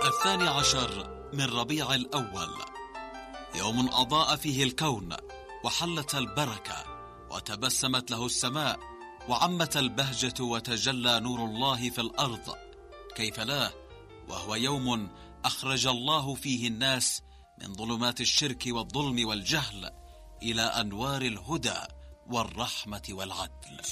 12 من ربيع الأول، يوم أضاء فيه الكون وحلت البركة وتبسمت له السماء وعمت البهجة وتجلى نور الله في الأرض. كيف لا، وهو يوم أخرج الله فيه الناس من ظلمات الشرك والظلم والجهل إلى أنوار الهدى والرحمة والعدل.